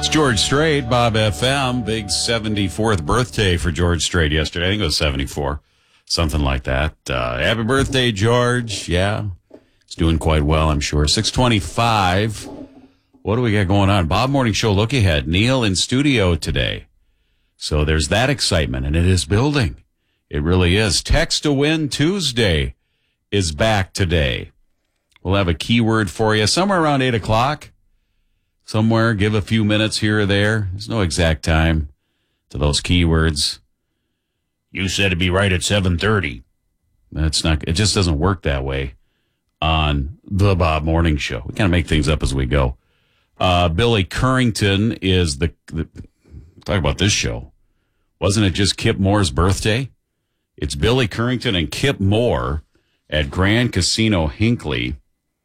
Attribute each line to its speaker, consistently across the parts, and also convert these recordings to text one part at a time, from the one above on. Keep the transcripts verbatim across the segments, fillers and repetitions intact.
Speaker 1: It's George Strait, Bob F M. Big seventy-fourth birthday for George Strait yesterday. I think it was seventy-four, something like that. Uh, happy birthday, George. Yeah, he's doing quite well, I'm sure. six twenty-five. What do we got going on? Bob Morning Show look ahead. Neil in studio today. So there's that excitement, and it is building. It really is. Text to Win Tuesday is back today. We'll have a keyword for you somewhere around eight o'clock. Somewhere, give a few minutes here or there. There's no exact time to those keywords. You said it'd be right at seven thirty. That's not, it just doesn't work that way on the Bob Morning Show. We kind of make things up as we go. Uh, Billy Currington is the, the, talk about this show. Wasn't it just Kip Moore's birthday? It's Billy Currington and Kip Moore at Grand Casino Hinckley.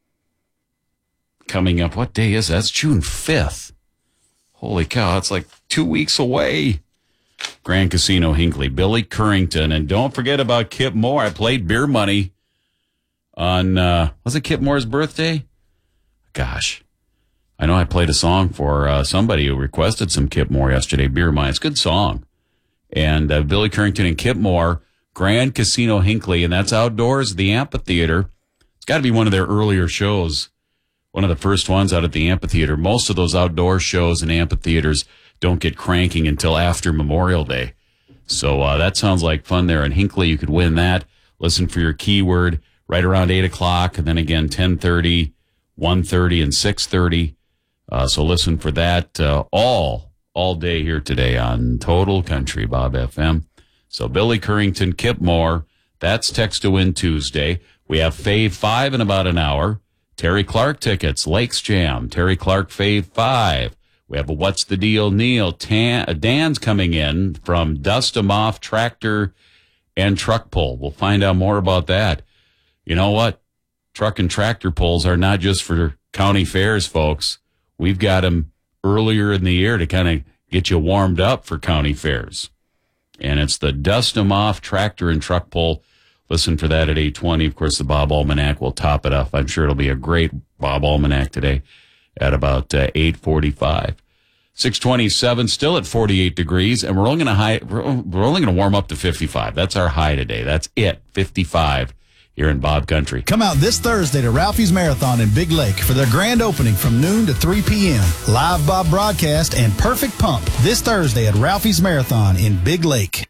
Speaker 1: Coming up, what day is that? That's June fifth. Holy cow, that's like two weeks away. Grand Casino Hinckley, Billy Currington. And don't forget about Kip Moore. I played Beer Money on, uh, was it Kip Moore's birthday? Gosh. I know I played a song for uh, somebody who requested some Kip Moore yesterday, Beer Money. It's a good song. And uh, Billy Currington and Kip Moore, Grand Casino Hinckley, and that's outdoors at the amphitheater. It's got to be one of their earlier shows. One of the first ones out at the amphitheater. Most of those outdoor shows and amphitheaters don't get cranking until after Memorial Day. So uh, that sounds like fun there. In Hinckley, you could win that. Listen for your keyword right around eight o'clock, and then again ten thirty, one thirty, and six thirty. Uh, so listen for that uh, all, all day here today on Total Country, Bob F M. So Billy Currington, Kip Moore, that's Text to Win Tuesday. We have Fave five in about an hour. Terry Clark tickets, Lakes Jam, Terry Clark Fave five. We have a What's the Deal Neil. Tan, Dan's coming in from Dust 'em Off Tractor and Truck Pull. We'll find out more about that. You know what? Truck and tractor pulls are not just for county fairs, folks. We've got them earlier in the year to kind of get you warmed up for county fairs. And it's the Dust 'em Off Tractor and Truck Pull. Listen for that at eight twenty. Of course, the Bob Almanac will top it up. I'm sure it'll be a great Bob Almanac today at about uh, eight forty-five. six twenty-seven, still at forty-eight degrees, and we're only going to high. We're only going to warm up to fifty-five. That's our high today. That's it, fifty-five here in Bob Country.
Speaker 2: Come out this Thursday to Ralphie's Marathon in Big Lake for their grand opening from noon to three p.m. Live Bob broadcast and perfect pump this Thursday at Ralphie's Marathon in Big Lake.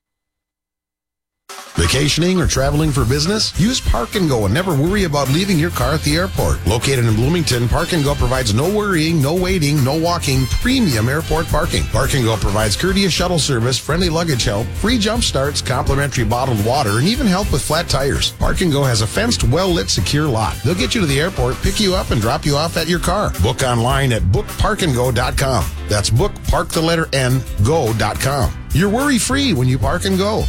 Speaker 3: Vacationing or traveling for business? Use Park and Go and never worry about leaving your car at the airport. Located in Bloomington, Park and Go provides no worrying, no waiting, no walking, premium airport parking. Park and Go provides courteous shuttle service, friendly luggage help, free jump starts, complimentary bottled water, and even help with flat tires. Park and Go has a fenced, well-lit, secure lot. They'll get you to the airport, pick you up, and drop you off at your car. Book online at book park and go dot com. That's book, park the letter N, go dot com. You're worry-free when you Park and Go.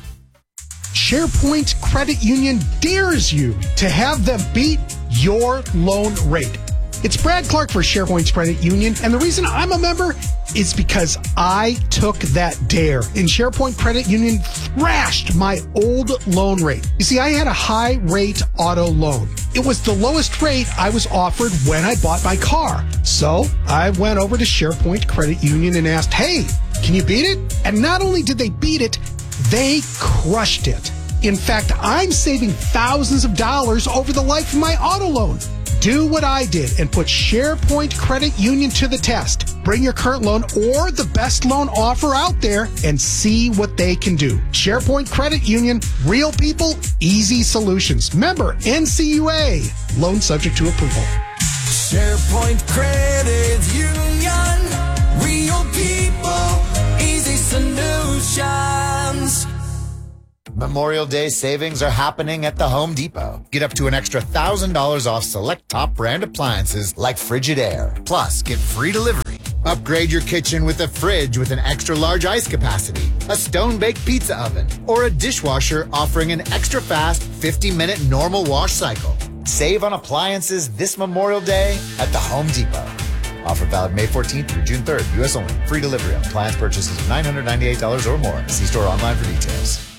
Speaker 4: SharePoint Credit Union dares you to have them beat your loan rate. It's Brad Clark for SharePoint Credit Union, and the reason I'm a member is because I took that dare. And SharePoint Credit Union thrashed my old loan rate. You see, I had a high rate auto loan. It was the lowest rate I was offered when I bought my car. So I went over to SharePoint Credit Union and asked, hey, can you beat it? And not only did they beat it, they crushed it. In fact, I'm saving thousands of dollars over the life of my auto loan. Do what I did and put SharePoint Credit Union to the test. Bring your current loan or the best loan offer out there and see what they can do. SharePoint Credit Union, real people, easy solutions. Member N C U A. Loan subject to approval.
Speaker 5: SharePoint Credit Union, real people, easy solutions.
Speaker 6: Memorial Day savings are happening at the Home Depot. Get up to an extra one thousand dollars off select top brand appliances like Frigidaire. Plus, get free delivery. Upgrade your kitchen with a fridge with an extra large ice capacity, a stone-baked pizza oven, or a dishwasher offering an extra fast fifty minute normal wash cycle. Save on appliances this Memorial Day at the Home Depot. Offer valid May fourteenth through June third. U S only. Free delivery on appliance purchases of nine hundred ninety-eight dollars or more. See store online for details.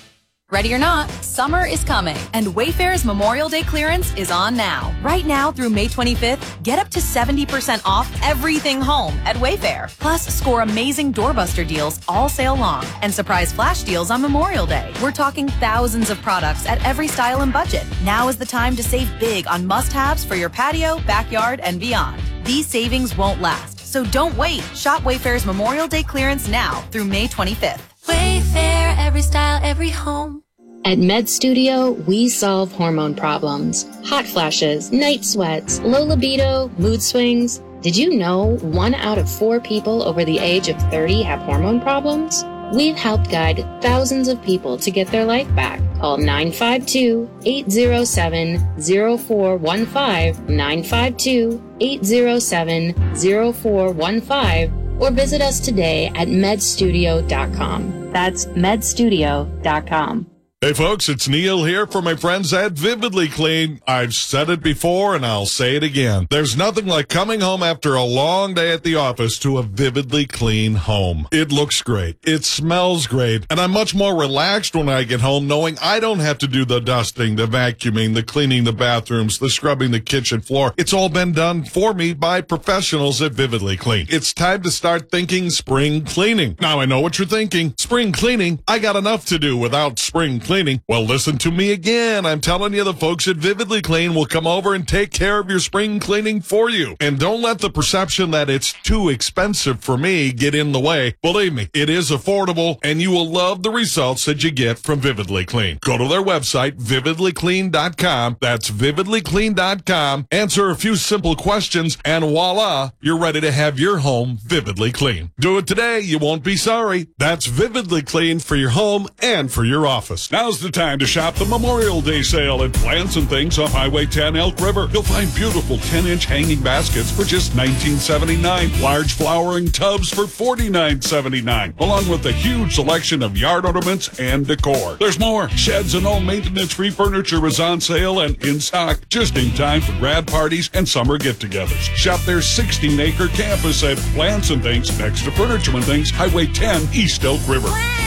Speaker 7: Ready or not, summer is coming, and Wayfair's Memorial Day clearance is on now. Right now through May twenty-fifth, get up to seventy percent off everything home at Wayfair. Plus, score amazing doorbuster deals all sale long and surprise flash deals on Memorial Day. We're talking thousands of products at every style and budget. Now is the time to save big on must-haves for your patio, backyard, and beyond. These savings won't last, so don't wait. Shop Wayfair's Memorial Day clearance now through May twenty-fifth.
Speaker 8: Wayfair, every style, every home. At Med Studio, we solve hormone problems. Hot flashes, night sweats, low libido, mood swings. Did you know one out of four people over the age of thirty have hormone problems? We've helped guide thousands of people to get their life back. Call nine five two, eight zero seven, zero four one five, nine five two, eight zero seven, zero four one five, or visit us today at med studio dot com. That's med studio dot com.
Speaker 9: Hey folks, it's Neil here for my friends at Vividly Clean. I've said it before and I'll say it again. There's nothing like coming home after a long day at the office to a vividly clean home. It looks great. It smells great. And I'm much more relaxed when I get home knowing I don't have to do the dusting, the vacuuming, the cleaning the bathrooms, the scrubbing the kitchen floor. It's all been done for me by professionals at Vividly Clean. It's time to start thinking spring cleaning. Now I know what you're thinking. Spring cleaning? I got enough to do without spring cleaning. Cleaning. Well, listen to me again. I'm telling you, the folks at Vividly Clean will come over and take care of your spring cleaning for you. And don't let the perception that it's too expensive for me get in the way. Believe me, it is affordable, and you will love the results that you get from Vividly Clean. Go to their website, vividly clean dot com. That's vividly clean dot com. Answer a few simple questions, and voila, you're ready to have your home vividly clean. Do it today. You won't be sorry. That's Vividly Clean for your home and for your office. Now's the time to shop the Memorial Day sale at Plants and Things off Highway ten Elk River. You'll find beautiful ten-inch hanging baskets for just nineteen seventy-nine dollars, large flowering tubs for forty-nine seventy-nine, along with a huge selection of yard ornaments and decor. There's more. Sheds and all maintenance-free furniture is on sale and in stock just in time for grad parties and summer get-togethers. Shop their sixteen-acre campus at Plants and Things next to Furniture and Things, Highway ten, East Elk River.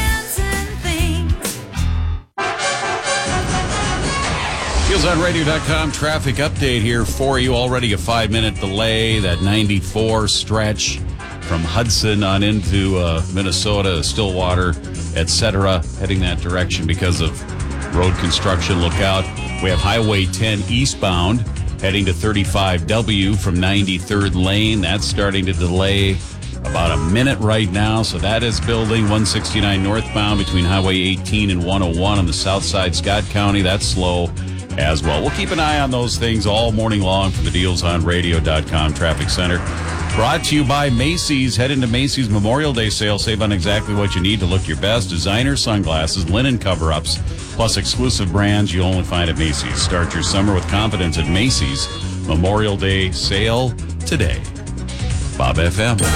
Speaker 1: Wheels on radio dot com traffic update here for you. Already a five-minute delay. That ninety-four stretch from Hudson on into uh, Minnesota, Stillwater, et cetera, heading that direction because of road construction. Look out. We have Highway ten eastbound heading to thirty-five W from ninety-third lane. That's starting to delay about a minute right now, so that is building. one sixty-nine northbound between Highway eighteen and one oh one on the south side, Scott County. That's slow as well. We'll keep an eye on those things all morning long from the deals on radio dot com Traffic Center. Brought to you by Macy's. Head into Macy's Memorial Day sale. Save on exactly what you need to look your best. Designer sunglasses, linen cover-ups, plus exclusive brands you only find at Macy's. Start your summer with confidence at Macy's. Memorial Day sale today. Bob F M.